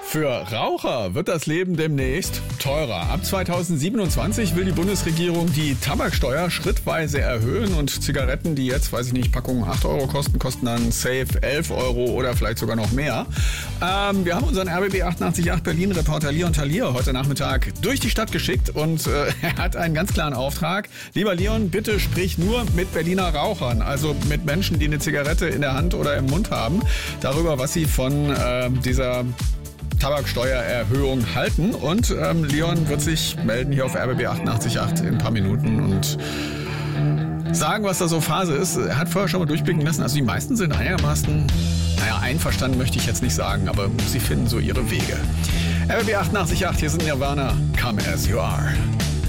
Für Raucher wird das Leben demnächst teurer. Ab 2027 will die Bundesregierung die Tabaksteuer schrittweise erhöhen und Zigaretten, die jetzt, Packungen 8 Euro kosten, kosten dann safe 11 Euro oder vielleicht sogar noch mehr. Wir haben unseren RBB 88.8 Berlin-Reporter Leon Talier heute Nachmittag durch die Stadt geschickt und er hat einen ganz klaren Auftrag. Lieber Leon, bitte sprich nur mit Berliner Rauchern, also mit Menschen, die eine Zigarette in der Hand oder im Mund haben, darüber, was sie von dieser Tabaksteuererhöhung halten. Und Leon wird sich melden hier auf RBB 88.8 in ein paar Minuten und sagen, was da so Phase ist. Er hat vorher schon mal durchblicken lassen. Also die meisten sind einigermaßen, einverstanden möchte ich jetzt nicht sagen, aber sie finden so ihre Wege. RBB 88.8, hier sind Nirvana, Come As You Are.